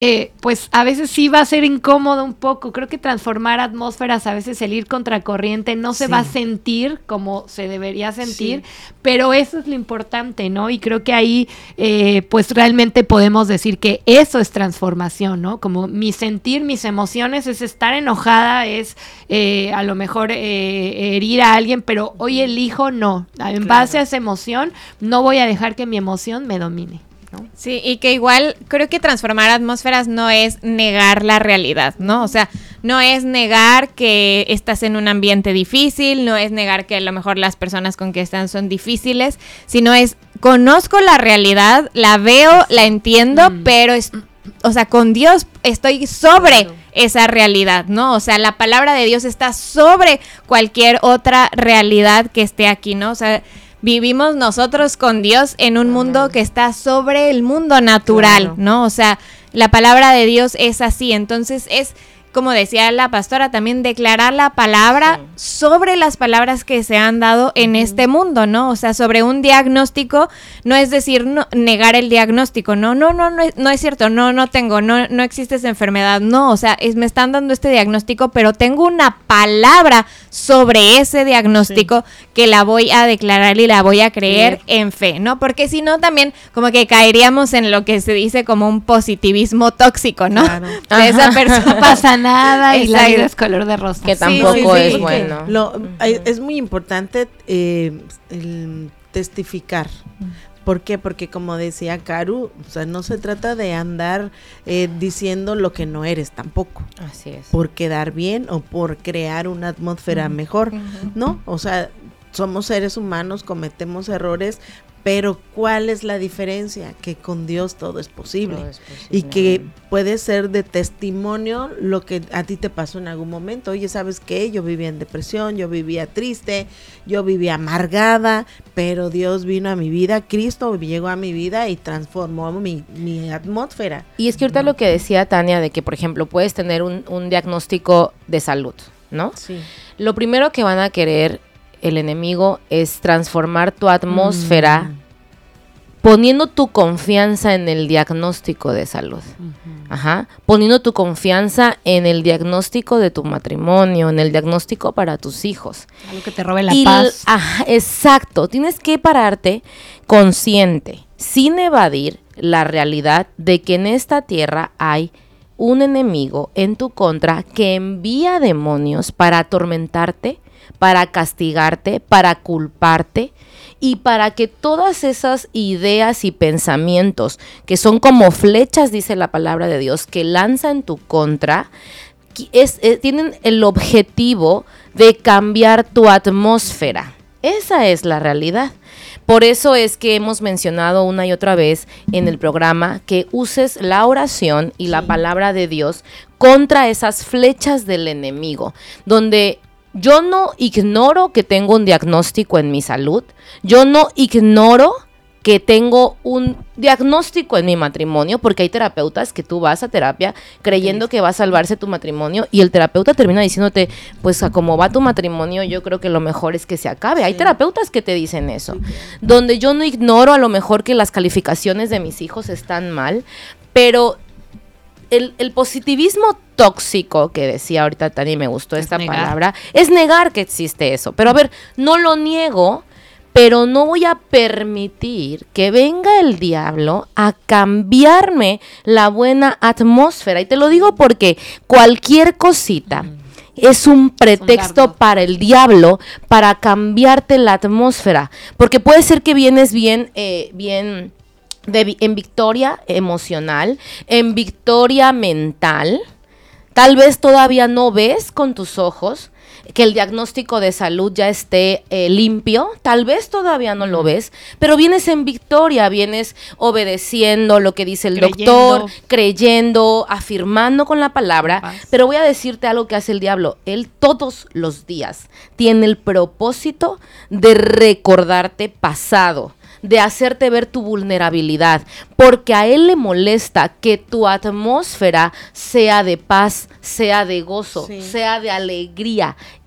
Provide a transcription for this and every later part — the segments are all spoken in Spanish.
pues a veces sí va a ser incómodo un poco. Creo que transformar atmósferas, a veces el ir contracorriente no se va a sentir como se debería sentir, pero eso es lo importante, ¿no? Y creo que ahí pues realmente podemos decir que eso es transformación, ¿no? Como mi sentir, mis emociones, es estar enojada, es a lo mejor herir a alguien, pero hoy elijo no. En base a esa emoción, no voy a dejar que mi emoción me domine, ¿no? Sí, y que igual creo que transformar atmósferas no es negar la realidad, ¿no? O sea, no es negar que estás en un ambiente difícil, no es negar que a lo mejor las personas con que están son difíciles, sino es conozco la realidad, la veo, la entiendo, pero o sea, con Dios estoy sobre esa realidad, ¿no? O sea, la palabra de Dios está sobre cualquier otra realidad que esté aquí, ¿no? O sea, vivimos nosotros con Dios en un mundo que está sobre el mundo natural, ¿no? O sea, la palabra de Dios es así. Entonces es, como decía la pastora, también declarar la palabra sobre las palabras que se han dado en este mundo, ¿no? O sea, sobre un diagnóstico, no es decir negar el diagnóstico, no es cierto, no tengo, no existe esa enfermedad, no, o sea, me están dando este diagnóstico, pero tengo una palabra sobre ese diagnóstico que la voy a declarar y la voy a creer en fe, ¿no? Porque si no, también como que caeríamos en lo que se dice como un positivismo tóxico, ¿no? Claro. De esa persona pasa nada y la vida es color de rosa. Que tampoco es bueno. Es muy importante el testificar. ¿Por qué? Porque como decía Caru, o sea, no se trata de andar diciendo lo que no eres tampoco. Así es. Por quedar bien o por crear una atmósfera mejor, ¿no? O sea, somos seres humanos, cometemos errores, pero ¿cuál es la diferencia? Que con Dios todo es posible. Y que puede ser de testimonio lo que a ti te pasó en algún momento. Oye, ¿sabes qué? Yo vivía en depresión, yo vivía triste, yo vivía amargada, pero Dios vino a mi vida, Cristo llegó a mi vida y transformó mi atmósfera. Y es que ahorita lo que decía Tania, de que, por ejemplo, puedes tener un diagnóstico de salud, ¿no? Sí. Lo primero que van a querer el enemigo es transformar tu atmósfera poniendo tu confianza en el diagnóstico de salud. Poniendo tu confianza en el diagnóstico de tu matrimonio, en el diagnóstico para tus hijos. Algo que te robe la paz. Exacto. Tienes que pararte consciente, sin evadir la realidad de que en esta tierra hay un enemigo en tu contra que envía demonios para atormentarte, para castigarte, para culparte y para que todas esas ideas y pensamientos que son como flechas, dice la palabra de Dios, que lanza en tu contra, tienen el objetivo de cambiar tu atmósfera. Esa es la realidad. Por eso es que hemos mencionado una y otra vez en el programa que uses la oración y la palabra de Dios contra esas flechas del enemigo, donde yo no ignoro que tengo un diagnóstico en mi salud, yo no ignoro que tengo un diagnóstico en mi matrimonio, porque hay terapeutas que tú vas a terapia creyendo que va a salvarse tu matrimonio y el terapeuta termina diciéndote, pues a cómo va tu matrimonio, yo creo que lo mejor es que se acabe. Hay terapeutas que te dicen eso, donde yo no ignoro a lo mejor que las calificaciones de mis hijos están mal, pero el positivismo tóxico que decía ahorita Tania, y me gustó esta palabra, es negar que existe eso. Pero a ver, no lo niego, pero no voy a permitir que venga el diablo a cambiarme la buena atmósfera. Y te lo digo porque cualquier cosita es un pretexto para el diablo para cambiarte la atmósfera. Porque puede ser que vienes en victoria emocional, en victoria mental. Tal vez todavía no ves con tus ojos que el diagnóstico de salud ya esté limpio, tal vez todavía no lo ves, pero vienes en victoria, vienes obedeciendo lo que dice el doctor, creyendo, afirmando con la palabra, pero voy a decirte algo que hace el diablo. Él todos los días tiene el propósito de recordarte pasado, de hacerte ver tu vulnerabilidad, porque a él le molesta que tu atmósfera sea de paz, sea de gozo, sea de alegría.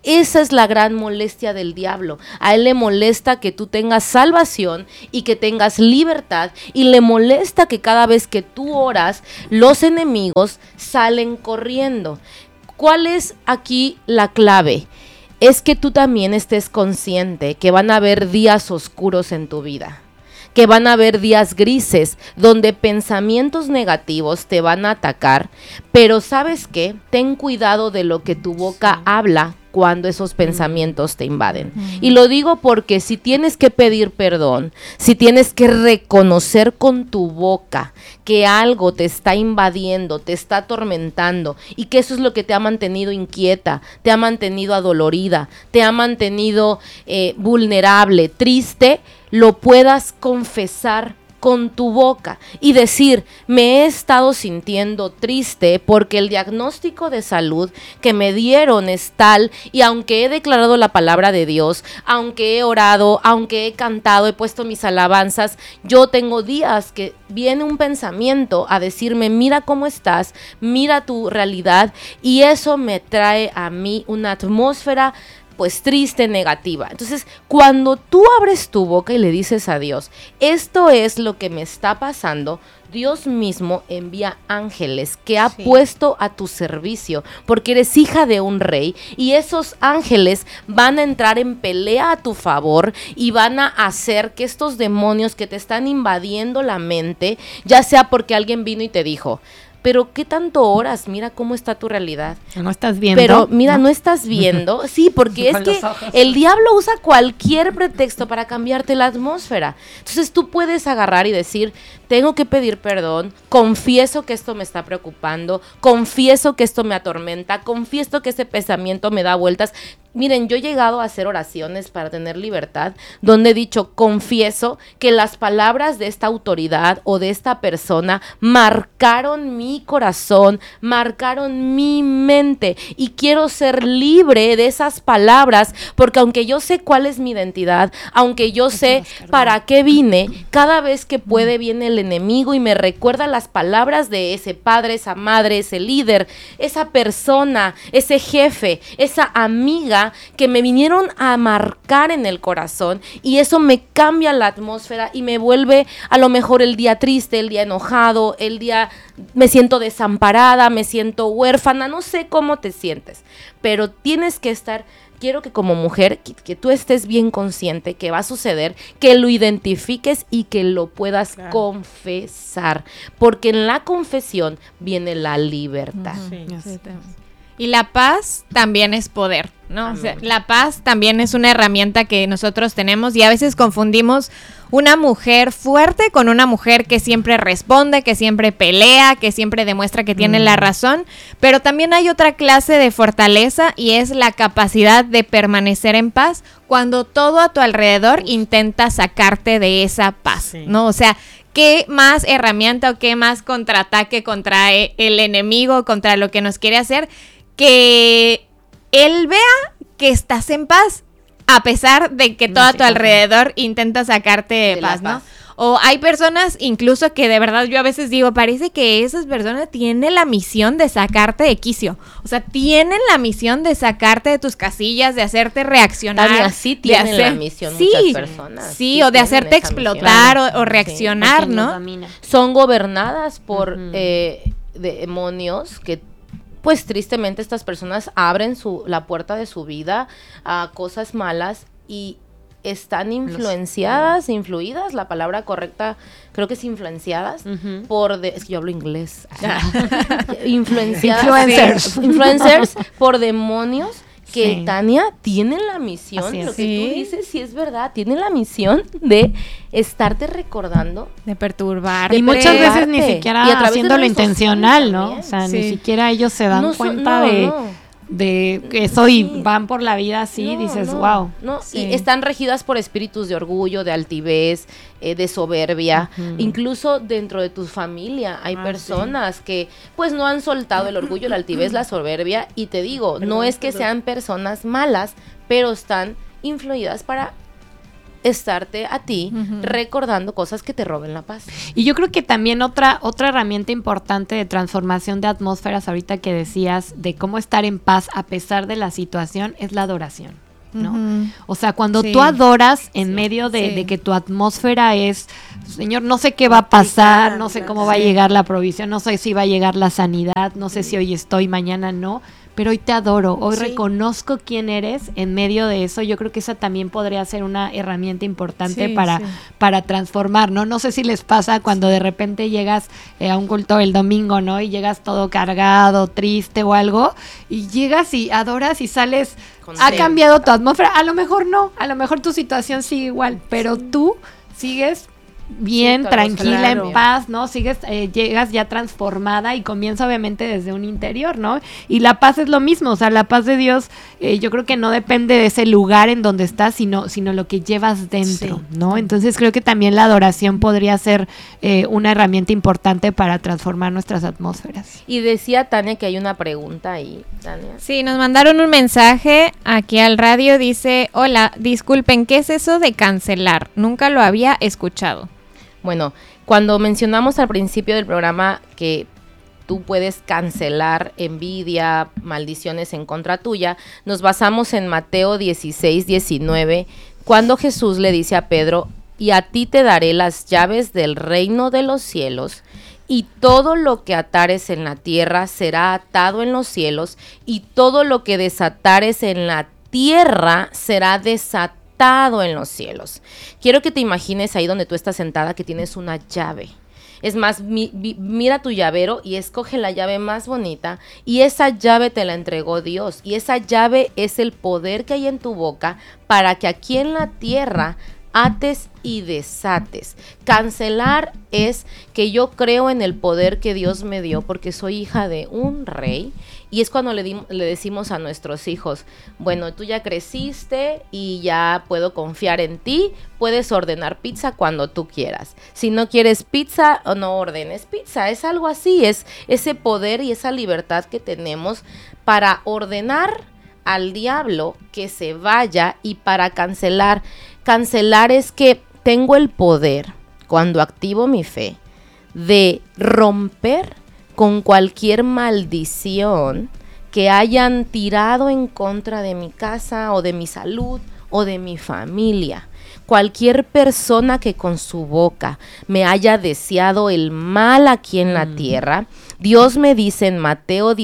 Esa es la gran molestia del diablo. A él le molesta que tú tengas salvación y que tengas libertad, y le molesta que cada vez que tú oras, los enemigos salen corriendo. ¿Cuál es aquí la clave? Es que tú también estés consciente que van a haber días oscuros en tu vida, que van a haber días grises donde pensamientos negativos te van a atacar, pero ¿sabes qué? Ten cuidado de lo que tu boca habla cuando esos pensamientos te invaden. Y lo digo porque si tienes que pedir perdón, si tienes que reconocer con tu boca que algo te está invadiendo, te está atormentando, y que eso es lo que te ha mantenido inquieta, te ha mantenido adolorida, te ha mantenido vulnerable, triste, lo puedas confesar con tu boca y decir: me he estado sintiendo triste porque el diagnóstico de salud que me dieron es tal, y aunque he declarado la palabra de Dios, aunque he orado, aunque he cantado, he puesto mis alabanzas, yo tengo días que viene un pensamiento a decirme: mira cómo estás, mira tu realidad, y eso me trae a mí una atmósfera pues triste, negativa. Entonces, cuando tú abres tu boca y le dices a Dios: esto es lo que me está pasando, Dios mismo envía ángeles que ha puesto a tu servicio, porque eres hija de un rey, y esos ángeles van a entrar en pelea a tu favor y van a hacer que estos demonios que te están invadiendo la mente, ya sea porque alguien vino y te dijo: pero ¿qué tanto oras? Mira cómo está tu realidad. No estás viendo. Pero mira, no estás viendo. Sí, porque es que el diablo usa cualquier pretexto para cambiarte la atmósfera. Entonces tú puedes agarrar y decir: tengo que pedir perdón, confieso que esto me está preocupando, confieso que esto me atormenta, confieso que ese pensamiento me da vueltas. Miren, yo he llegado a hacer oraciones para tener libertad, donde he dicho: confieso que las palabras de esta autoridad o de esta persona marcaron mi corazón, marcaron mi mente, y quiero ser libre de esas palabras, porque aunque yo sé cuál es mi identidad, aunque yo sé para qué vine, cada vez que puede viene el enemigo y me recuerda las palabras de ese padre, esa madre, ese líder, esa persona, ese jefe, esa amiga que me vinieron a marcar en el corazón, y eso me cambia la atmósfera y me vuelve a lo mejor el día triste, el día enojado, el día me siento desamparada, me siento huérfana, no sé cómo te sientes, pero tienes que estar... Quiero que como mujer, que tú estés bien consciente que va a suceder, que lo identifiques y que lo puedas confesar, porque en la confesión viene la libertad. Y la paz también es poder, ¿no? O sea, la paz también es una herramienta que nosotros tenemos, y a veces confundimos una mujer fuerte con una mujer que siempre responde, que siempre pelea, que siempre demuestra que tiene la razón, pero también hay otra clase de fortaleza, y es la capacidad de permanecer en paz cuando todo a tu alrededor intenta sacarte de esa paz, ¿no? O sea, ¿qué más herramienta o qué más contraataque contra el enemigo, contra lo que nos quiere hacer? Que él vea que estás en paz, a pesar de que todo a tu alrededor intenta sacarte de paz, ¿no? O hay personas incluso que de verdad yo a veces digo, parece que esas personas tienen la misión de sacarte de quicio. O sea, tienen la misión de sacarte de tus casillas, de hacerte reaccionar. También así tienen la misión muchas personas. Sí, o de hacerte explotar o reaccionar, ¿no? Son gobernadas por demonios que... pues tristemente estas personas abren la puerta de su vida a cosas malas, y están influidas, la palabra correcta creo que es influenciadas es que yo hablo inglés. Influencers por demonios que Tania tienen la misión, lo que tú dices, sí es verdad, tienen la misión de estarte recordando, de perturbar, y muchas veces ni siquiera haciéndolo intencional, ¿no? O sea, ni siquiera ellos se dan cuenta de eso, y van por la vida así, dices, wow. Y están regidas por espíritus de orgullo, de altivez, de soberbia. Incluso dentro de tu familia hay personas que pues no han soltado el orgullo, la altivez, la soberbia, y te digo, no es que sean personas malas, pero están influidas para estarte a ti recordando cosas que te roben la paz. Y yo creo que también otra herramienta importante de transformación de atmósferas, ahorita que decías de cómo estar en paz a pesar de la situación, es la adoración, ¿no? O sea, cuando tú adoras en medio de que tu atmósfera es, Señor, no sé qué va a pasar, no sé cómo va a llegar la provisión, no sé si va a llegar la sanidad, no sé si hoy estoy, mañana no, pero hoy te adoro, hoy reconozco quién eres en medio de eso. Yo creo que esa también podría ser una herramienta importante para transformar, ¿no? No sé si les pasa cuando de repente llegas a un culto el domingo, ¿no? Y llegas todo cargado, triste o algo, y llegas y adoras y sales, ha cambiado tu atmósfera. A lo mejor no, a lo mejor tu situación sigue igual, pero tú sigues bien, tranquila, en paz, ¿no? Sigues, llegas ya transformada y comienza obviamente desde un interior, ¿no? Y la paz es lo mismo, o sea, la paz de Dios, yo creo que no depende de ese lugar en donde estás, sino lo que llevas dentro, ¿no? Entonces creo que también la adoración podría ser una herramienta importante para transformar nuestras atmósferas. Y decía Tania que hay una pregunta ahí, Tania. Sí, nos mandaron un mensaje aquí al radio, dice, hola, disculpen, ¿qué es eso de cancelar? Nunca lo había escuchado. Bueno, cuando mencionamos al principio del programa que tú puedes cancelar envidia, maldiciones en contra tuya, nos basamos en Mateo 16:19, cuando Jesús le dice a Pedro, y a ti te daré las llaves del reino de los cielos, y todo lo que atares en la tierra será atado en los cielos, y todo lo que desatares en la tierra será desatado en los cielos. Quiero que te imagines ahí donde tú estás sentada que tienes una llave. Es más, mira tu llavero y escoge la llave más bonita, y esa llave te la entregó Dios, y esa llave es el poder que hay en tu boca para que aquí en la tierra ates y desates. Cancelar es que yo creo en el poder que Dios me dio porque soy hija de un rey, y es cuando le decimos a nuestros hijos, bueno, tú ya creciste y ya puedo confiar en ti, puedes ordenar pizza cuando tú quieras. Si no quieres pizza, o no ordenes pizza. Es algo así, es ese poder y esa libertad que tenemos para ordenar al diablo que se vaya, y para cancelar. Cancelar es que tengo el poder, cuando activo mi fe, de romper con cualquier maldición que hayan tirado en contra de mi casa o de mi salud o de mi familia. Cualquier persona que con su boca me haya deseado el mal aquí en la tierra, Dios me dice en Mateo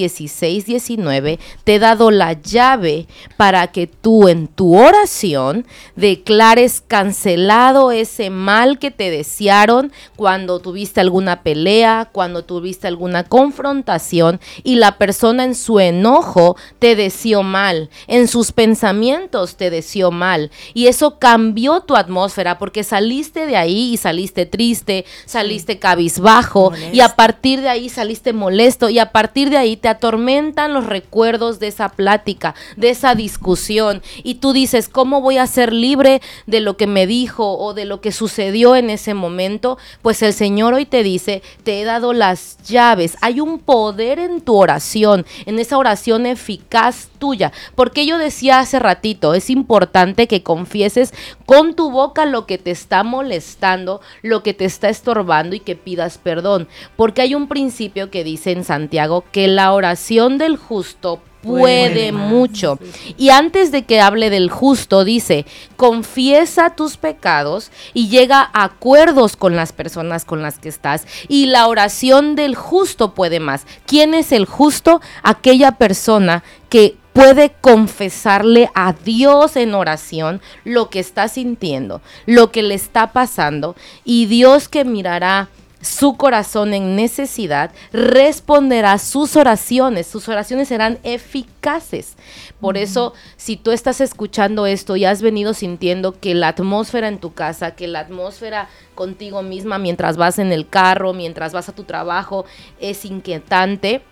16:19, te he dado la llave para que tú en tu oración declares cancelado ese mal que te desearon cuando tuviste alguna pelea, cuando tuviste alguna confrontación y la persona en su enojo te deseó mal, en sus pensamientos te deseó mal, y eso cambió tu atmósfera porque saliste de ahí y saliste triste, saliste cabizbajo, molesto. Y a partir de ahí saliste molesto, y a partir de ahí te atormentan los recuerdos de esa plática, de esa discusión, y tú dices, ¿cómo voy a ser libre de lo que me dijo o de lo que sucedió en ese momento? Pues el Señor hoy te dice, te he dado las llaves. Hay un poder en tu oración, en esa oración eficaz tuya, porque yo decía hace ratito, es importante que confieses con tu boca lo que te está molestando, lo que te está estorbando, y que pidas perdón, porque hay un principio que dice en Santiago que la oración del justo puede mucho. Y antes de que hable del justo, dice, confiesa tus pecados y llega a acuerdos con las personas con las que estás, y la oración del justo puede más. ¿Quién es el justo? Aquella persona que puede confesarle a Dios en oración lo que está sintiendo, lo que le está pasando, y Dios, que mirará su corazón en necesidad, responderá sus oraciones serán eficaces. Por eso, si tú estás escuchando esto y has venido sintiendo que la atmósfera en tu casa, que la atmósfera contigo misma mientras vas en el carro, mientras vas a tu trabajo, es inquietante,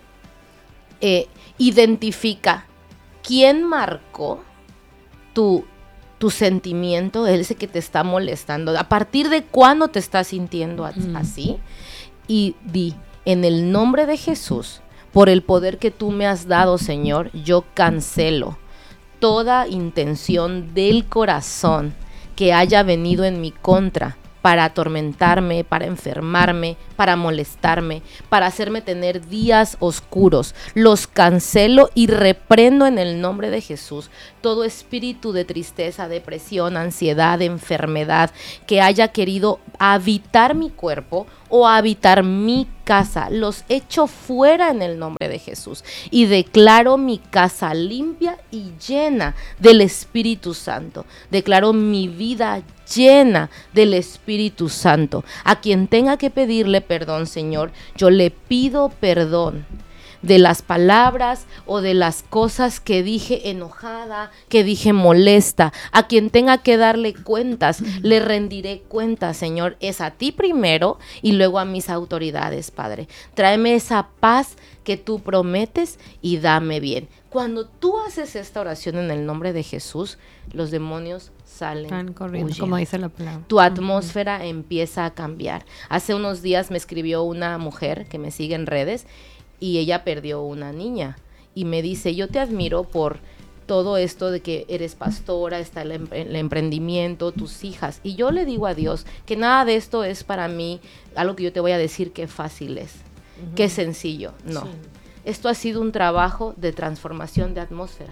identifica quién marcó tu sentimiento, ese que te está molestando, a partir de cuándo te estás sintiendo así, y di, en el nombre de Jesús, por el poder que tú me has dado, Señor, yo cancelo toda intención del corazón que haya venido en mi contra para atormentarme, para enfermarme, para molestarme, para hacerme tener días oscuros. Los cancelo y reprendo en el nombre de Jesús todo espíritu de tristeza, depresión, ansiedad, enfermedad que haya querido habitar mi cuerpo o habitar mi casa. Los echo fuera en el nombre de Jesús y declaro mi casa limpia y llena del Espíritu Santo. Declaro mi vida llena del Espíritu Santo. A quien tenga que pedirle perdón, Señor, yo le pido perdón de las palabras o de las cosas que dije enojada, que dije molesta. A quien tenga que darle cuentas, le rendiré cuentas, Señor. Es a ti primero y luego a mis autoridades, Padre. Tráeme esa paz que tú prometes y dame bien. Cuando tú haces esta oración en el nombre de Jesús, los demonios salen, están corriendo, huyendo. como dice la palabra. Tu atmósfera empieza a cambiar. Hace unos días me escribió una mujer que me sigue en redes y ella perdió una niña y me dice, yo te admiro por todo esto de que eres pastora, está el emprendimiento, tus hijas. Y yo le digo a Dios que nada de esto es para mí algo que yo te voy a decir que fácil es, que sencillo. No, sí. Esto ha sido un trabajo de transformación de atmósfera.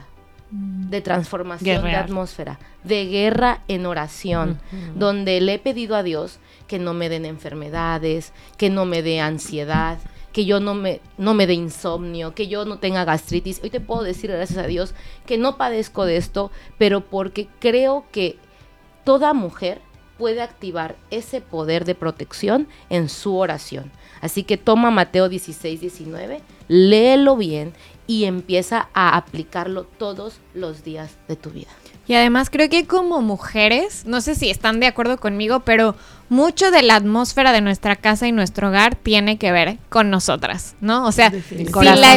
De transformación de atmósfera, de guerra en oración, donde le he pedido a Dios que no me den enfermedades, que no me dé ansiedad, que yo no me dé insomnio, que yo no tenga gastritis. Hoy te puedo decir, gracias a Dios, que no padezco de esto, pero porque creo que toda mujer puede activar ese poder de protección en su oración. Así que toma Mateo 16:19, léelo bien y empieza a aplicarlo todos los días de tu vida. Y además creo que como mujeres, no sé si están de acuerdo conmigo, pero mucho de la atmósfera de nuestra casa y nuestro hogar tiene que ver con nosotras, ¿no? O sea, si la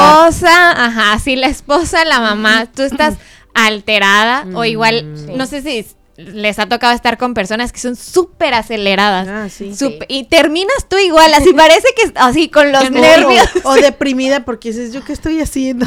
esposa, si la esposa, la mamá, tú estás alterada o igual, no sé si les ha tocado estar con personas que son súper aceleradas. Y terminas tú igual, así parece que así con los nervios. O deprimida porque dices, ¿yo qué estoy haciendo?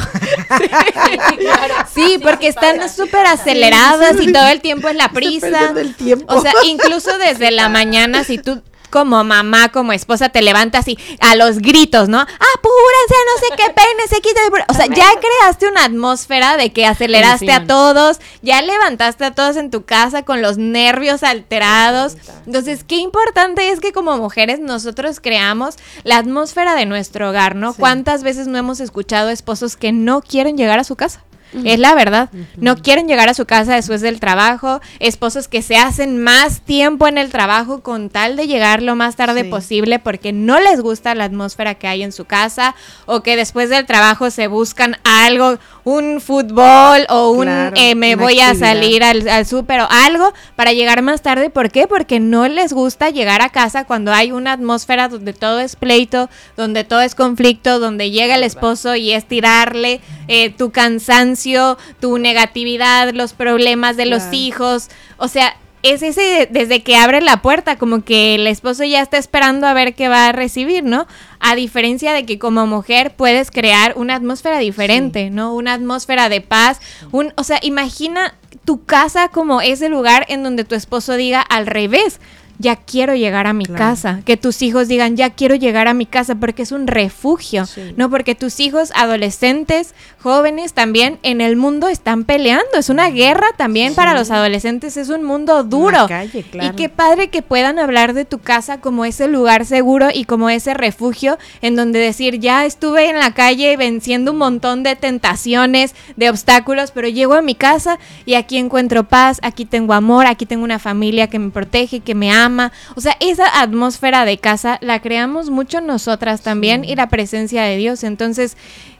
Sí, porque están súper aceleradas y todo el tiempo es la prisa. El tiempo. O sea, incluso desde la mañana, si tú como mamá, como esposa, te levantas y a los gritos, ¿no? ¡Apúrense! No sé qué, peínense, quítense. O sea, ya creaste una atmósfera de que aceleraste a todos, ya levantaste a todos en tu casa con los nervios alterados. Entonces, qué importante es que como mujeres nosotros creamos la atmósfera de nuestro hogar, ¿no? Sí. ¿Cuántas veces no hemos escuchado esposos que no quieren llegar a su casa? Es la verdad, no quieren llegar a su casa después del trabajo, esposos que se hacen más tiempo en el trabajo con tal de llegar lo más tarde posible porque no les gusta la atmósfera que hay en su casa, o que después del trabajo se buscan algo, un fútbol o me voy a salir al súper o algo para llegar más tarde. ¿Por qué? Porque no les gusta llegar a casa cuando hay una atmósfera donde todo es pleito, donde todo es conflicto, donde llega el esposo y es tirarle tu cansancio, tu negatividad, los problemas de los hijos. O sea, es ese desde que abre la puerta, como que el esposo ya está esperando a ver qué va a recibir, ¿no? A diferencia de que como mujer puedes crear una atmósfera diferente, ¿no? Una atmósfera de paz. O sea, imagina tu casa como ese lugar en donde tu esposo diga al revés: ya quiero llegar a mi casa, que tus hijos digan, ya quiero llegar a mi casa, porque es un refugio, ¿no? Porque tus hijos, adolescentes, jóvenes también en el mundo están peleando, es una guerra también para los adolescentes, es un mundo duro. La calle, y qué padre que puedan hablar de tu casa como ese lugar seguro y como ese refugio en donde decir, ya estuve en la calle venciendo un montón de tentaciones, de obstáculos, pero llego a mi casa y aquí encuentro paz, aquí tengo amor, aquí tengo una familia que me protege, que me ama. O sea, esa atmósfera de casa la creamos mucho nosotras también, y la presencia de Dios. Entonces,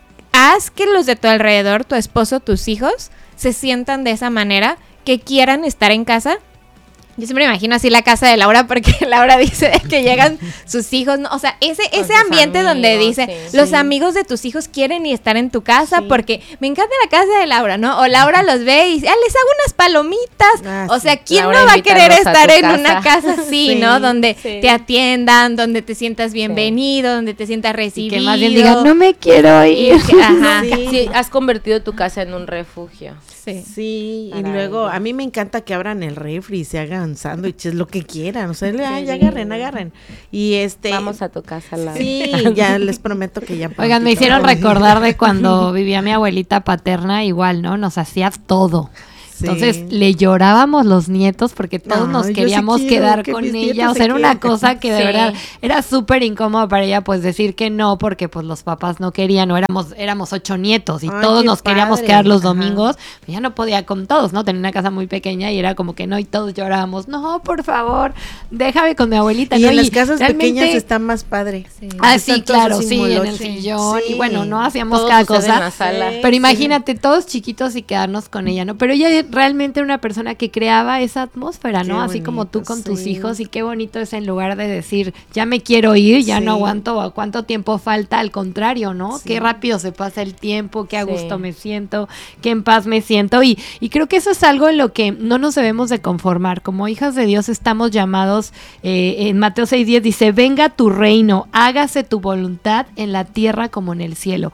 haz que los de tu alrededor, tu esposo, tus hijos, se sientan de esa manera, que quieran estar en casa Yo siempre me imagino así la casa de Laura, porque Laura dice que llegan sus hijos, ¿no? O sea, ese ambiente amigos, donde dice, los amigos de tus hijos quieren ir estar en tu casa, porque me encanta la casa de Laura, ¿no? O Laura los ve y dice, les hago unas palomitas. O sea, ¿quién Laura, no va a querer estar en casa. una casa así, ¿no? Donde te atiendan, donde te sientas bienvenido, donde te sientas recibido. Y que más bien digan, no me quiero ir. Ajá. Sí, has convertido tu casa en un refugio. Sí, y Para luego ellos. a mí me encanta que abran el refri y se hagan sándwiches, lo que quieran, o sea, agarren. Y Vamos a tu casa, Laura. sí, ya les prometo que ya. Oigan, me hicieron recordar de cuando vivía mi abuelita paterna, igual, ¿no? Nos hacía todo. Sí. Entonces le llorábamos los nietos porque todos nos Yo sí queríamos quiero quedar que con mis ella. nietos O sea, se era una queden. cosa que de Sí. verdad era súper incómodo para ella, pues decir que no, porque pues los papás no querían, no éramos 8 nietos y Ay, todos qué nos queríamos padre. quedar los Ajá. domingos. Ella no podía con todos, ¿no? Tenía una casa muy pequeña y era como que no, y todos llorábamos, no, por favor, déjame con mi abuelita. Y ¿no? en las casas realmente- pequeñas está más padre. Ah, sí, Están todos claro, así sí, en el moloches. sillón y Sí. bueno, no hacíamos Todo cada sucede en cosa. la sala. Pero imagínate, todos chiquitos y quedarnos con ella, ¿no? Pero ella realmente era una persona que creaba esa atmósfera, ¿no? Qué Así como tú bonito, con tus sí. hijos, y qué bonito es en lugar de decir, ya me quiero ir, ya Sí. no aguanto, o cuánto tiempo falta, al contrario, ¿no? Sí. Qué rápido se pasa el tiempo, qué a Sí. gusto me siento, qué en paz me siento, y creo que eso es algo en lo que no nos debemos de conformar. Como hijas de Dios estamos llamados, en Mateo 6:10 dice, venga tu reino, hágase tu voluntad en la tierra como en el cielo.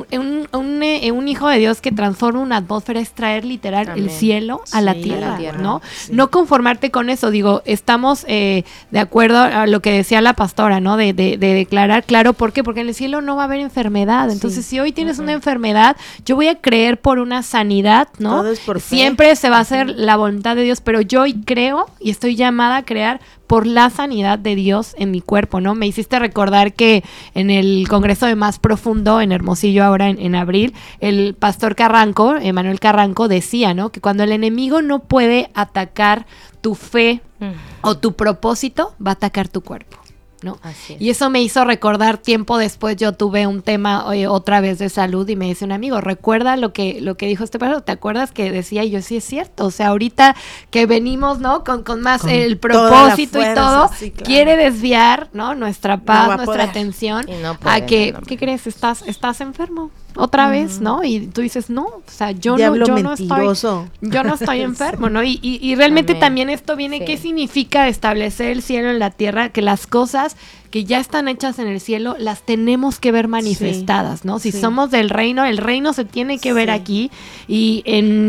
Un hijo de Dios que transforma una atmósfera es traer literal Amén. el cielo a la Sí, tierra, a la tierra. ¿no? Sí. No conformarte con eso, digo, estamos de acuerdo a lo que decía la pastora, ¿no? De declarar, claro, ¿por qué? Porque en el cielo no va a haber enfermedad. Entonces, si hoy tienes una enfermedad, yo voy a creer por una sanidad, ¿no? Todo es por fe. Siempre se va a hacer la voluntad de Dios, pero yo hoy creo y estoy llamada a crear por la sanidad de Dios en mi cuerpo, ¿no? Me hiciste recordar que en el Congreso de Más Profundo, en Hermosillo, ahora en abril, el pastor Carranco, Manuel Carranco, decía, ¿no? Que cuando el enemigo no puede atacar tu fe o tu propósito, va a atacar tu cuerpo, ¿no? Así es. Y eso me hizo recordar, tiempo después yo tuve un tema otra vez de salud y me dice un amigo, recuerda lo que dijo este pastor, ¿te acuerdas que decía? Y yo, sí es cierto, o sea, ahorita que venimos, ¿no? Con más Con el toda la propósito y fuerza, todo, sí, claro. quiere desviar, ¿no? Nuestra paz, va a nuestra poder. atención Y no puede, a que, no, no. ¿qué crees? Estás enfermo otra vez, ¿no? Y tú dices, no, o sea, yo Diablo no mentiroso. yo no estoy enfermo, ¿no? Y realmente Amén. también esto viene, Sí. ¿qué significa establecer el cielo en la tierra? Que las cosas que ya están hechas en el cielo, las tenemos que ver manifestadas, ¿no? Si Sí. somos del reino, el reino se tiene que ver Sí. aquí. Y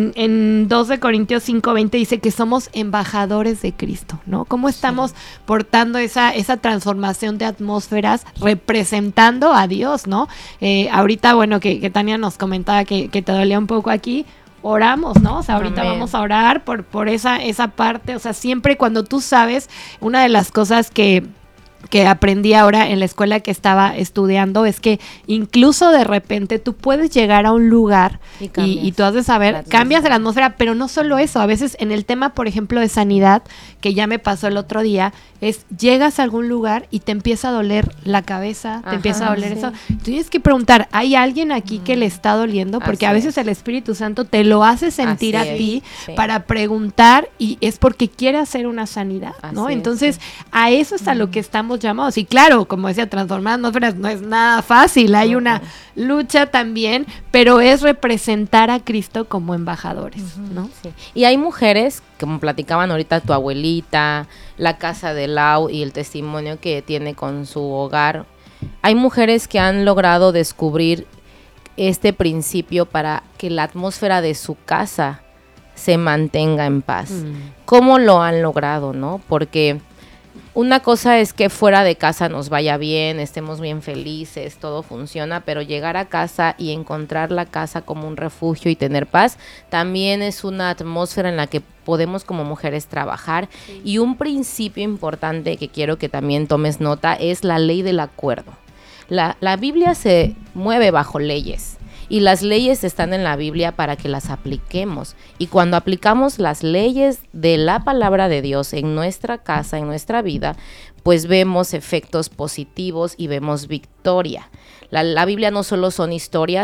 en 2 de Corintios 5:20 dice que somos embajadores de Cristo, ¿no? ¿Cómo estamos portando esa transformación de atmósferas representando a Dios, ¿no? Ahorita, bueno, que Tania nos comentaba que te dolía un poco aquí. Oramos, ¿no? O sea, ahorita Amén. vamos a orar por esa parte. O sea, siempre cuando tú sabes, una de las cosas que aprendí ahora en la escuela que estaba estudiando es que incluso de repente tú puedes llegar a un lugar Y cambias y tú has de la saber, atmósfera. cambias la atmósfera, pero no solo eso, a veces en el tema, por ejemplo, de sanidad, que ya me pasó el otro día, es llegas a algún lugar y te empieza a doler la cabeza, te Ajá, empieza a doler sí. eso. Tienes que preguntar, ¿hay alguien aquí que le está doliendo? Porque a Así veces es. el Espíritu Santo te lo hace sentir Así a es, ti sí. para preguntar y es porque quiere hacer una sanidad, ¿no? Así es, Entonces, sí. a eso es a lo que estamos llamados. Y claro, como decía, transformar atmósferas no es nada fácil, hay una lucha también, pero es representar a Cristo como embajadores, ¿no? Sí. Y hay mujeres, como platicaban ahorita tu abuelita, la casa de Lau y el testimonio que tiene con su hogar. Hay mujeres que han logrado descubrir este principio para que la atmósfera de su casa se mantenga en paz. ¿Cómo lo han logrado, no? Porque una cosa es que fuera de casa nos vaya bien, estemos bien felices, todo funciona, pero llegar a casa y encontrar la casa como un refugio y tener paz, también es una atmósfera en la que podemos como mujeres trabajar. Y un principio importante que quiero que también tomes nota es la ley del acuerdo. La Biblia se mueve bajo leyes. Y las leyes están en la Biblia para que las apliquemos. Y cuando aplicamos las leyes de la palabra de Dios en nuestra casa, en nuestra vida, pues vemos efectos positivos y vemos victoria. La Biblia no solo son historias,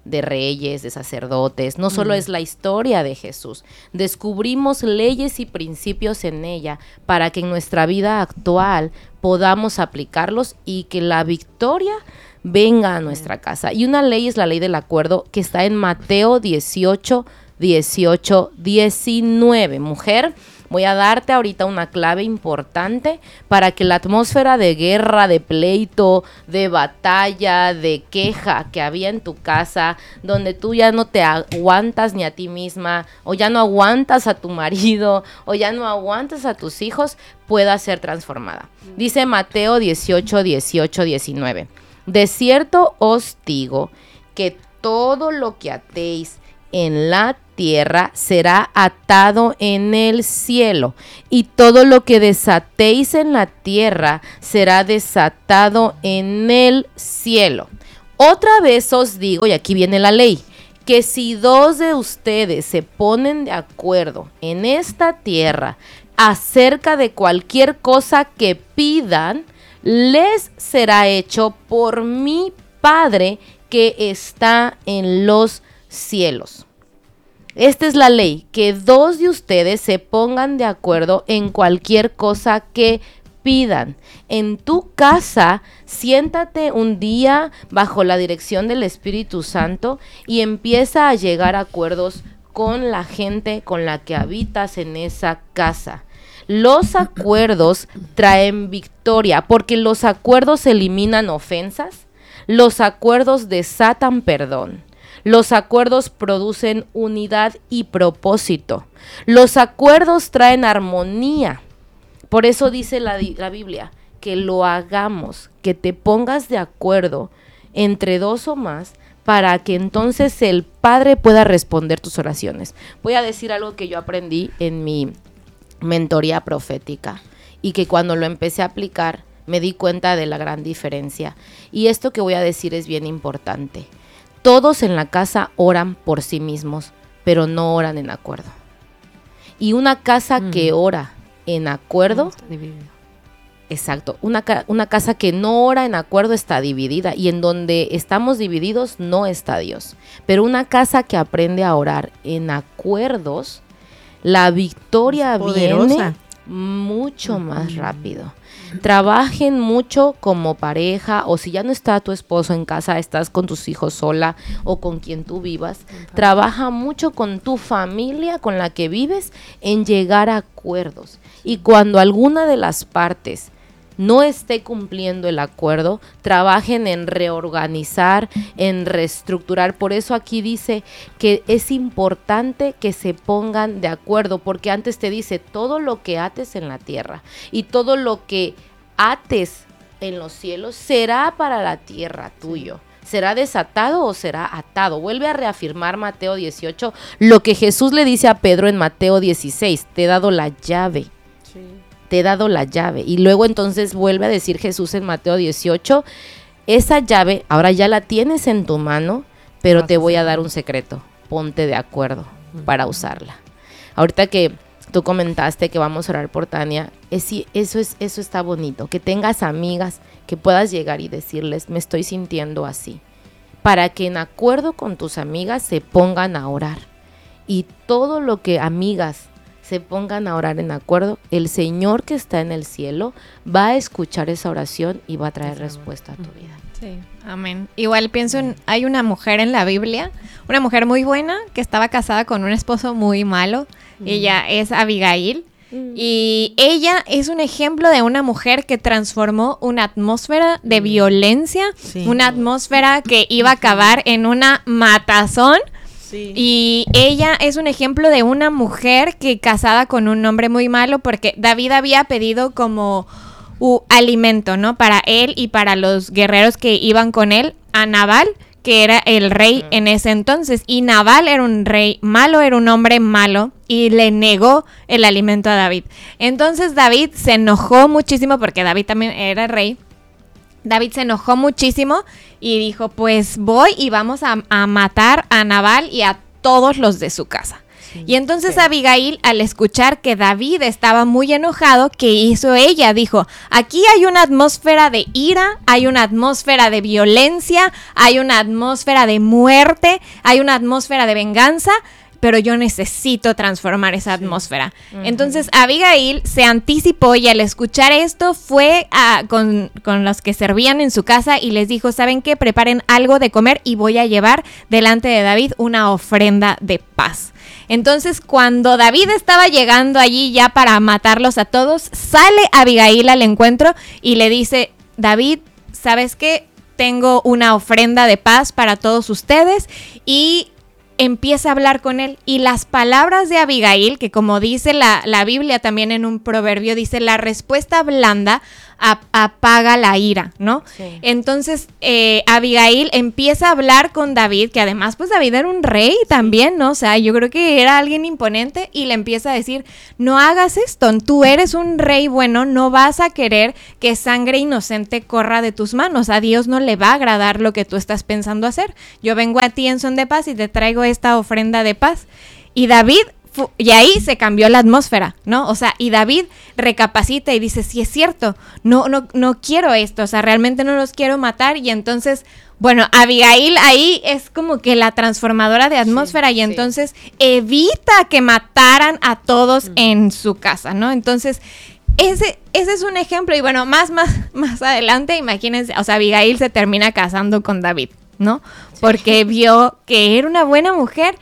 de reyes, de sacerdotes, no solo es la historia de Jesús, descubrimos leyes y principios en ella para que en nuestra vida actual podamos aplicarlos y que la victoria venga a nuestra casa. Y una ley es la ley del acuerdo que está en Mateo 18, 19. Mujer, voy a darte ahorita una clave importante para que la atmósfera de guerra, de pleito, de batalla, de queja que había en tu casa, donde tú ya no te aguantas ni a ti misma, o ya no aguantas a tu marido, o ya no aguantas a tus hijos, pueda ser transformada. Dice Mateo 18, 19. De cierto os digo que todo lo que atéis en la tierra será atado en el cielo, y todo lo que desatéis en la tierra será desatado en el cielo. Otra vez os digo, y aquí viene la ley, que si 2 de ustedes se ponen de acuerdo en esta tierra acerca de cualquier cosa que pidan, les será hecho por mi Padre que está en los cielos. Esta es la ley, que 2 de ustedes se pongan de acuerdo en cualquier cosa que pidan. En tu casa, siéntate un día bajo la dirección del Espíritu Santo y empieza a llegar a acuerdos con la gente con la que habitas en esa casa. Los acuerdos traen victoria, porque los acuerdos eliminan ofensas, los acuerdos desatan perdón. Los acuerdos producen unidad y propósito. Los acuerdos traen armonía. Por eso dice la Biblia, que lo hagamos, que te pongas de acuerdo entre 2 o más, para que entonces el Padre pueda responder tus oraciones. Voy a decir algo que yo aprendí en mi mentoría profética y que cuando lo empecé a aplicar me di cuenta de la gran diferencia. Y esto que voy a decir es bien importante. Todos en la casa oran por sí mismos, pero no oran en acuerdo. Y una casa que ora en acuerdo, exacto, una casa que no ora en acuerdo está dividida, y en donde estamos divididos no está Dios. Pero una casa que aprende a orar en acuerdos, la victoria viene mucho más rápido. Trabajen mucho como pareja, o si ya no está tu esposo en casa, estás con tus hijos sola o con quien tú vivas. Trabaja mucho con tu familia con la que vives en llegar a acuerdos. Y cuando alguna de las partes no esté cumpliendo el acuerdo, trabajen en reorganizar, en reestructurar. Por eso aquí dice que es importante que se pongan de acuerdo, porque antes te dice todo lo que ates en la tierra y todo lo que ates en los cielos será para la tierra tuyo. ¿Será desatado o será atado? Vuelve a reafirmar Mateo 18, lo que Jesús le dice a Pedro en Mateo 16, te he dado la llave. Sí. Te he dado la llave. Y luego entonces vuelve a decir Jesús en Mateo 18, esa llave ahora ya la tienes en tu mano, pero te voy a dar un secreto. Ponte de acuerdo para usarla. Ahorita que tú comentaste que vamos a orar por Tania, eso está bonito, que tengas amigas, que puedas llegar y decirles, me estoy sintiendo así, para que en acuerdo con tus amigas se pongan a orar. Y todo lo que amigas se pongan a orar en acuerdo, el Señor que está en el cielo va a escuchar esa oración y va a traer respuesta a tu vida. Sí, amén. Igual pienso hay una mujer en la Biblia, una mujer muy buena que estaba casada con un esposo muy malo. Ella es Abigail. Y ella es un ejemplo de una mujer que transformó una atmósfera de violencia, una atmósfera que iba a acabar en una matazón. Sí. Y ella es un ejemplo de una mujer que casada con un hombre muy malo, porque David había pedido como alimento, ¿no? Para él y para los guerreros que iban con él, a Nabal, que era el rey en ese entonces. Y Nabal era un rey malo, era un hombre malo, y le negó el alimento a David. Entonces David se enojó muchísimo, porque David también era rey. David se enojó muchísimo y dijo, pues voy y vamos a matar a Nabal y a todos los de su casa. Y entonces Abigail, al escuchar que David estaba muy enojado, ¿qué hizo ella? Dijo, aquí hay una atmósfera de ira, hay una atmósfera de violencia, hay una atmósfera de muerte, hay una atmósfera de venganza, pero yo necesito transformar esa atmósfera. Entonces Abigail se anticipó y al escuchar esto fue con los que servían en su casa y les dijo, ¿saben qué? Preparen algo de comer y voy a llevar delante de David una ofrenda de paz. Entonces cuando David estaba llegando allí ya para matarlos a todos, sale Abigail al encuentro y le dice, David, ¿sabes qué? Tengo una ofrenda de paz para todos ustedes y empieza a hablar con él y las palabras de Abigail, que como dice la Biblia también en un proverbio, dice la respuesta blanda apaga la ira, ¿no? Sí. Entonces Abigail empieza a hablar con David, que además pues David era un rey también, ¿no? O sea, yo creo que era alguien imponente y le empieza a decir, no hagas esto, tú eres un rey bueno, no vas a querer que sangre inocente corra de tus manos, a Dios no le va a agradar lo que tú estás pensando hacer, yo vengo a ti en son de paz y te traigo esta ofrenda de paz. Y David y ahí se cambió la atmósfera, ¿no? O sea, y David recapacita y dice, sí es cierto, no quiero esto, o sea, realmente no los quiero matar. Y entonces, bueno, Abigail ahí es como que la transformadora de atmósfera y entonces evita que mataran a todos en su casa, ¿no? Entonces, ese es un ejemplo. Y bueno, más adelante, imagínense, o sea, Abigail se termina casando con David, ¿no? Porque vio que era una buena mujer.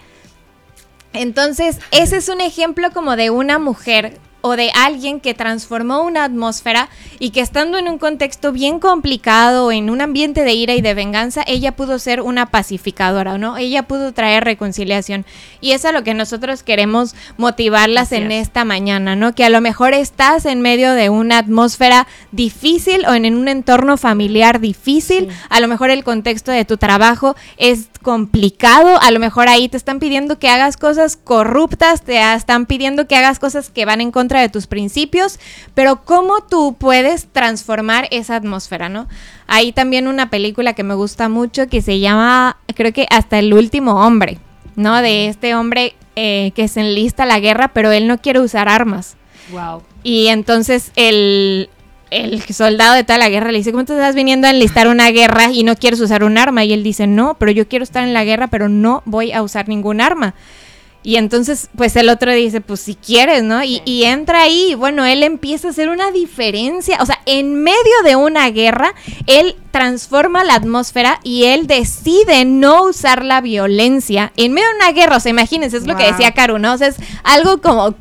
Entonces, ese es un ejemplo como de una mujer o de alguien que transformó una atmósfera y que estando en un contexto bien complicado, en un ambiente de ira y de venganza, ella pudo ser una pacificadora, ¿no? Ella pudo traer reconciliación. Y eso es a lo que nosotros queremos motivarlas en esta mañana, ¿no? Que a lo mejor estás en medio de una atmósfera difícil o en un entorno familiar difícil, a lo mejor el contexto de tu trabajo es complicado, a lo mejor ahí te están pidiendo que hagas cosas corruptas, te están pidiendo que hagas cosas que van en contra de tus principios, pero ¿cómo tú puedes transformar esa atmósfera, no? Hay también una película que me gusta mucho que se llama, creo que Hasta el último hombre, ¿no? De este hombre que se enlista a la guerra, pero él no quiere usar armas. Wow. Y entonces el soldado de toda la guerra le dice, ¿cómo te estás viniendo a enlistar una guerra y no quieres usar un arma? Y él dice, no, pero yo quiero estar en la guerra, pero no voy a usar ningún arma. Y entonces, pues el otro dice, pues si quieres, ¿no? Y entra ahí, y bueno, él empieza a hacer una diferencia, o sea, en medio de una guerra, él transforma la atmósfera y él decide no usar la violencia en medio de una guerra, o sea, imagínense, es lo que decía Caru, ¿no? O sea, es algo como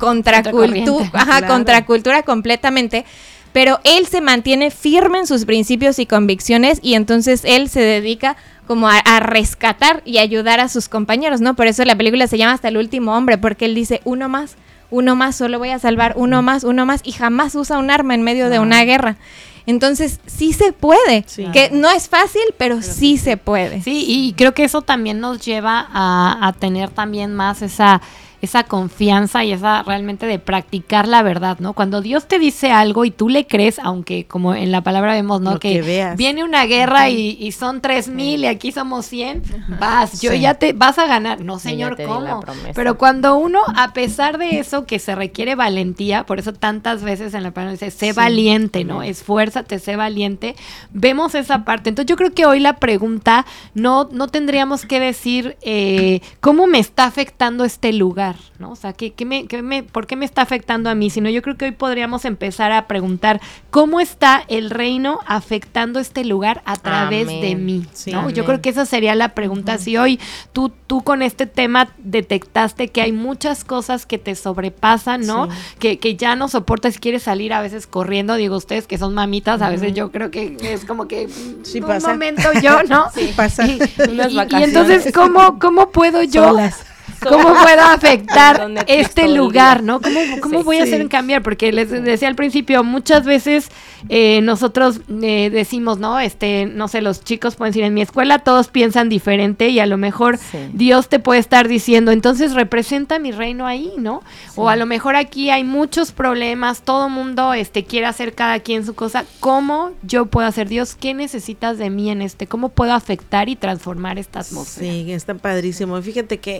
contracultura completamente, pero él se mantiene firme en sus principios y convicciones y entonces él se dedica como a rescatar y ayudar a sus compañeros, ¿no? Por eso la película se llama Hasta el último hombre, porque él dice, uno más, solo voy a salvar, uno más, y jamás usa un arma en medio de una guerra. Entonces, sí se puede, que no es fácil, pero sí se puede. Sí, y creo que eso también nos lleva a tener también más esa confianza y esa realmente de practicar la verdad, ¿no? Cuando Dios te dice algo y tú le crees, aunque como en la palabra vemos, ¿no? Que viene una guerra y son 3,000 y aquí somos 100, ya te vas a ganar. No, Señor, ¿cómo? Pero cuando uno, a pesar de eso, que se requiere valentía, por eso tantas veces en la palabra dice, sé valiente, ¿no? Esfuérzate, sé valiente. Vemos esa parte. Entonces yo creo que hoy la pregunta no tendríamos que decir ¿cómo me está afectando este lugar? ¿No? O sea, ¿por qué me está afectando a mí? Sino yo creo que hoy podríamos empezar a preguntar ¿cómo está el reino afectando este lugar a través de mí? ¿No? Yo creo que esa sería la pregunta. Si hoy tú con este tema detectaste que hay muchas cosas que te sobrepasan, ¿no? Que ya no soportas y quieres salir a veces corriendo, digo ustedes que son mamitas, a veces yo creo que es como que un momento yo, ¿no? Sí, pasa. Y entonces, ¿cómo puedo yo... ¿Cómo puedo afectar este lugar, no? ¿Cómo voy a hacer cambiar? Porque les decía al principio, muchas veces nosotros decimos, ¿no? No sé, los chicos pueden decir, en mi escuela todos piensan diferente y a lo mejor Dios te puede estar diciendo, entonces representa mi reino ahí, ¿no? O a lo mejor aquí hay muchos problemas, todo mundo quiere hacer cada quien su cosa. ¿Cómo yo puedo hacer? Dios, ¿qué necesitas de mí en ¿Cómo puedo afectar y transformar esta atmósfera? Sí, está padrísimo. Fíjate que como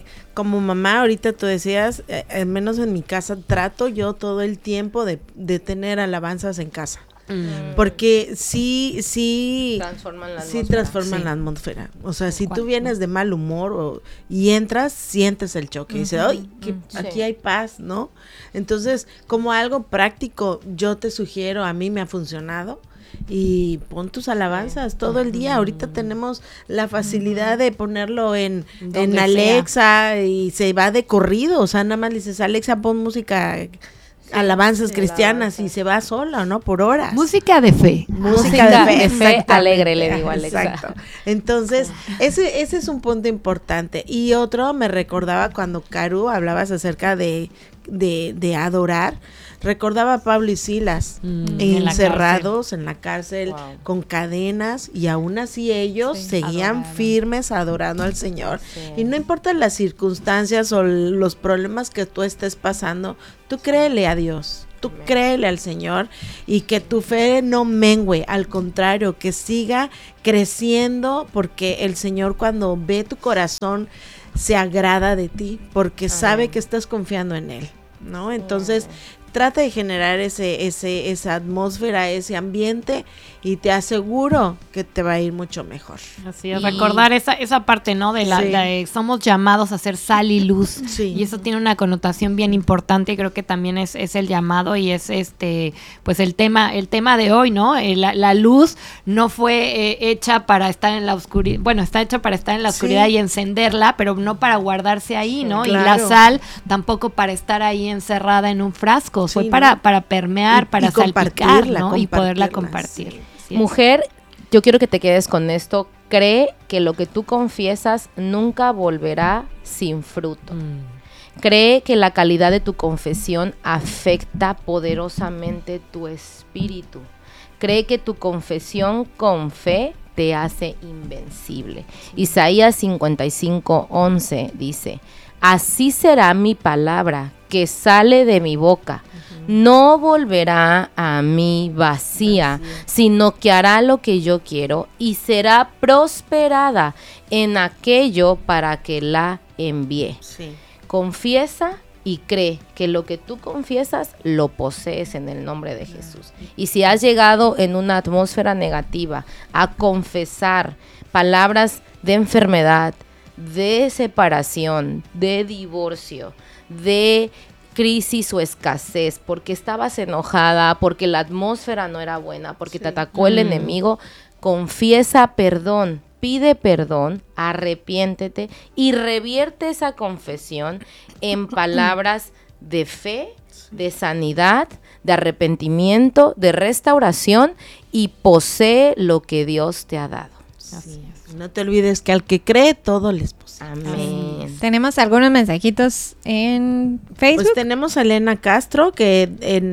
como mamá, ahorita tú decías, al menos en mi casa, trato yo todo el tiempo de tener alabanzas en casa. Porque sí transforman la atmósfera. O sea, si tú vienes de mal humor y entras, sientes el choque. Y dices, ¡ay! Aquí hay paz, ¿no? Entonces, como algo práctico, yo te sugiero, a mí me ha funcionado. Y pon tus alabanzas todo el día. Ahorita tenemos la facilidad de ponerlo en Alexa y se va de corrido. O sea, nada más dices, Alexa, pon música, alabanzas cristianas, y se va sola, ¿no? Por horas. Música de fe. Música de fe alegre, le digo a Alexa. Exacto. Entonces, ese es un punto importante. Y otro, me recordaba cuando Caru hablabas acerca de adorar. Recordaba a Pablo y Silas encerrados en la cárcel con cadenas, y aún así ellos seguían firmes adorando al Señor. Y no importa las circunstancias o los problemas que tú estés pasando, tú créele a Dios. Tú créele al Señor, y que tu fe no mengüe, al contrario, que siga creciendo, porque el Señor, cuando ve tu corazón, se agrada de ti, porque sabe que estás confiando en Él, ¿no? Entonces, trata de generar esa atmósfera, ese ambiente, y te aseguro que te va a ir mucho mejor. Así es, recordar esa parte, ¿no? De somos llamados a ser sal y luz, y eso tiene una connotación bien importante, y creo que también es el llamado, y es pues el tema de hoy, ¿no? La luz no fue hecha para estar en la oscuridad, bueno, está hecha para estar en la oscuridad y encenderla, pero no para guardarse ahí, ¿no? Claro. Y la sal tampoco para estar ahí encerrada en un frasco, fue para permear, para salpicar, ¿no? Y poderla compartir. Mujer, yo quiero que te quedes con esto. Cree que lo que tú confiesas nunca volverá sin fruto. Cree que la calidad de tu confesión afecta poderosamente tu espíritu. Cree que tu confesión con fe te hace invencible. Isaías 55:11 dice: así será mi palabra que sale de mi boca. No volverá a mí vacía, sino que hará lo que yo quiero y será prosperada en aquello para que la envíe. Sí. Confiesa y cree que lo que tú confiesas lo posees en el nombre de Jesús. Y si has llegado en una atmósfera negativa a confesar palabras de enfermedad, de separación, de divorcio, de crisis o escasez, porque estabas enojada, porque la atmósfera no era buena, porque te atacó el enemigo, confiesa perdón, pide perdón, arrepiéntete y revierte esa confesión en palabras de fe, de sanidad, de arrepentimiento, de restauración, y posee lo que Dios te ha dado. Así es. No te olvides que al que cree, todo les posee. Amén. Tenemos algunos mensajitos en Facebook. Pues tenemos a Elena Castro, que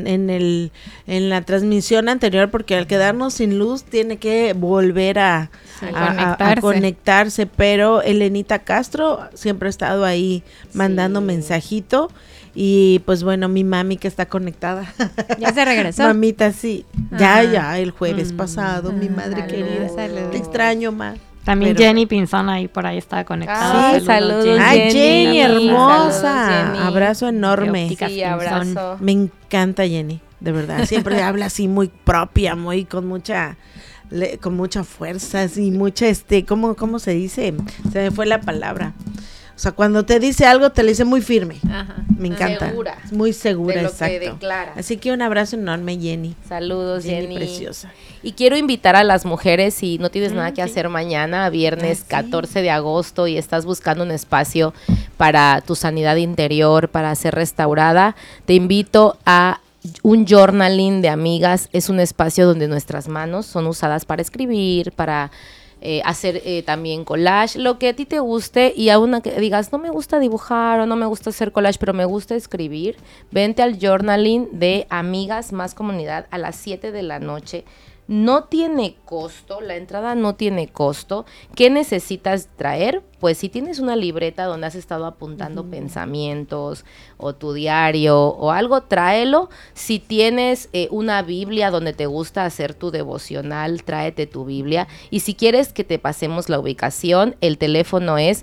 en la transmisión anterior, porque al quedarnos sin luz tiene que volver a conectarse, pero Elenita Castro siempre ha estado ahí mandando mensajito. Y pues bueno, mi mami que está conectada. ¿Ya se regresó? Mamita, sí. Ya, el jueves pasado, mi madre querida. Saludos. Te extraño, ma. También Jenny Pinzón ahí por ahí está conectada. Saludos, Jenny. Ay, Jenny, hermosa. Saludos, Jenny. Abrazo enorme. Sí, abrazo. Me encanta Jenny, de verdad. Siempre habla así muy propia, muy con mucha fuerza, así, mucha ¿cómo se dice? Se me fue la palabra. O sea, cuando te dice algo, te lo dice muy firme. Ajá. Me encanta. Segura. Muy segura, de lo exacto. que declara. Así que un abrazo enorme, Jenny. Saludos, Jenny. Preciosa. Y quiero invitar a las mujeres, si no tienes nada que hacer mañana, viernes 14 de agosto, y estás buscando un espacio para tu sanidad interior, para ser restaurada, te invito a un journaling de amigas. Es un espacio donde nuestras manos son usadas para escribir, para hacer también collage, lo que a ti te guste, y aún que digas, no me gusta dibujar o no me gusta hacer collage, pero me gusta escribir, vente al journaling de Amigas Más Comunidad a las 7 de la noche. No tiene costo, la entrada no tiene costo. ¿Qué necesitas traer? Pues si tienes una libreta donde has estado apuntando pensamientos o tu diario o algo, tráelo. Si tienes una Biblia donde te gusta hacer tu devocional, tráete tu Biblia. Y si quieres que te pasemos la ubicación, el teléfono es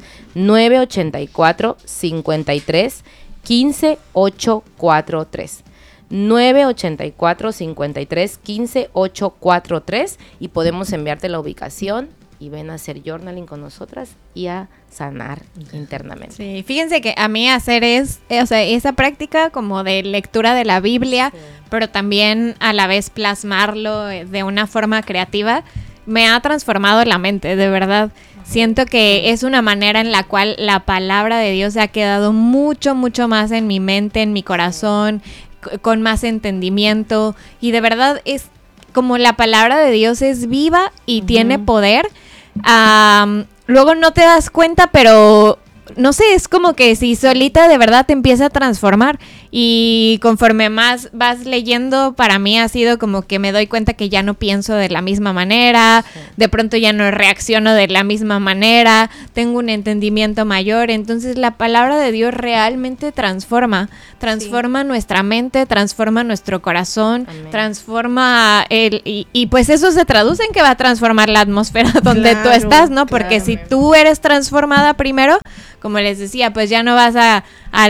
984-53-15-843. 984-53-15-843 y podemos enviarte la ubicación y ven a hacer journaling con nosotras y a sanar internamente. Sí, fíjense que a mí hacer esa práctica como de lectura de la Biblia, sí, pero también a la vez plasmarlo de una forma creativa, me ha transformado la mente, de verdad. Siento que es una manera en la cual la palabra de Dios se ha quedado mucho, mucho más en mi mente, en mi corazón, con más entendimiento, y de verdad es como la palabra de Dios es viva y tiene poder. Luego no te das cuenta, pero no sé, es como que si solita de verdad te empieza a transformar, y conforme más vas leyendo, para mí ha sido como que me doy cuenta que ya no pienso de la misma manera, de pronto ya no reacciono de la misma manera, tengo un entendimiento mayor. Entonces la palabra de Dios realmente transforma nuestra mente, transforma nuestro corazón. Amén. Transforma y pues eso se traduce en que va a transformar la atmósfera donde tú estás, ¿no? Porque si tú eres transformada primero, como les decía, pues ya no vas a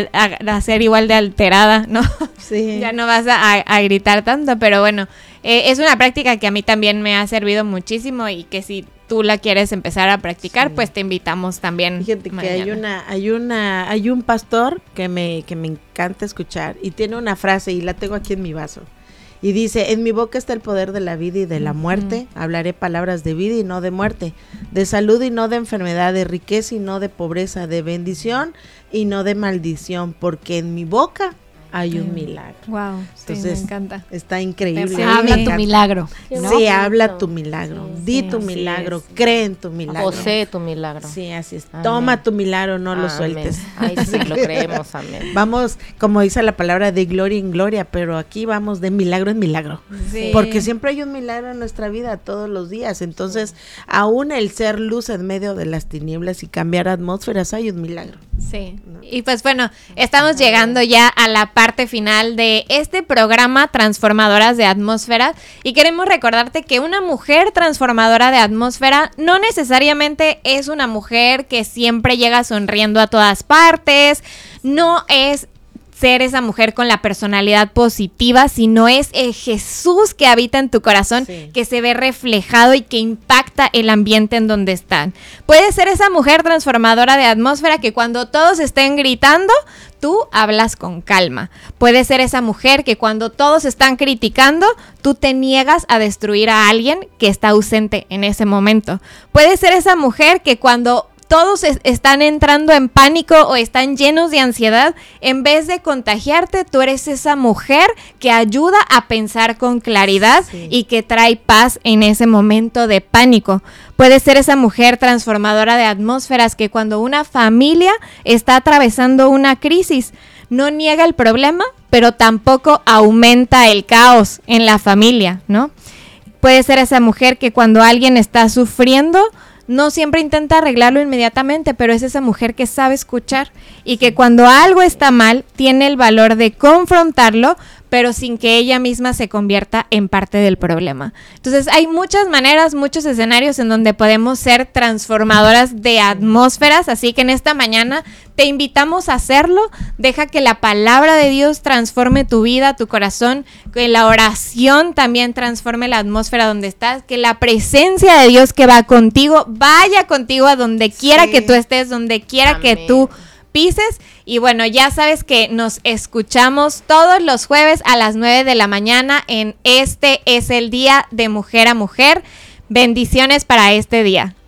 ser igual de alterada, ¿no? Sí. Ya no vas a gritar tanto, pero bueno, es una práctica que a mí también me ha servido muchísimo, y que si tú la quieres empezar a practicar, sí, pues te invitamos también. Fíjate mañana. Que hay un pastor que me encanta escuchar, y tiene una frase, y la tengo aquí en mi vaso. Y dice: en mi boca está el poder de la vida y de la muerte. Hablaré palabras de vida y no de muerte, de salud y no de enfermedad, de riqueza y no de pobreza, de bendición y no de maldición, porque en mi boca hay un milagro. Wow, entonces, me encanta. Está increíble. Habla tu milagro, ¿no? Sí, habla tu milagro. Di tu milagro, cree en tu milagro. Posee tu milagro. Sí, así es. Amén. Toma tu milagro, no lo sueltes. Ay, sí, lo creemos, amén. Vamos, como dice la palabra, de gloria en gloria, pero aquí vamos de milagro en milagro. Sí. Porque siempre hay un milagro en nuestra vida todos los días. Entonces, aún el ser luz en medio de las tinieblas y cambiar atmósferas, hay un milagro. Sí. ¿No? Y pues bueno, estamos llegando ya a la parte final de este programa Transformadoras de Atmósfera, y queremos recordarte que una mujer transformadora de atmósfera no necesariamente es una mujer que siempre llega sonriendo a todas partes, no es ser esa mujer con la personalidad positiva, sino es el Jesús que habita en tu corazón, sí, que se ve reflejado y que impacta el ambiente en donde están. Puede ser esa mujer transformadora de atmósfera que cuando todos estén gritando, tú hablas con calma. Puede ser esa mujer que cuando todos están criticando, tú te niegas a destruir a alguien que está ausente en ese momento. Puede ser esa mujer que cuando todos están entrando en pánico o están llenos de ansiedad, en vez de contagiarte, tú eres esa mujer que ayuda a pensar con claridad, sí, y que trae paz en ese momento de pánico. Puede ser esa mujer transformadora de atmósferas que cuando una familia está atravesando una crisis, no niega el problema, pero tampoco aumenta el caos en la familia, ¿no? Puede ser esa mujer que cuando alguien está sufriendo, no siempre intenta arreglarlo inmediatamente, pero es esa mujer que sabe escuchar y que cuando algo está mal, tiene el valor de confrontarlo, pero sin que ella misma se convierta en parte del problema. Entonces hay muchas maneras, muchos escenarios en donde podemos ser transformadoras de atmósferas, así que en esta mañana te invitamos a hacerlo. Deja que la palabra de Dios transforme tu vida, tu corazón, que la oración también transforme la atmósfera donde estás, que la presencia de Dios que va contigo, vaya contigo a donde quiera, sí, que tú estés, donde quiera, amén, que tú pises. Y bueno, ya sabes que nos escuchamos todos los jueves a las 9 de la mañana en Este es el Día de Mujer a Mujer. Bendiciones para este día.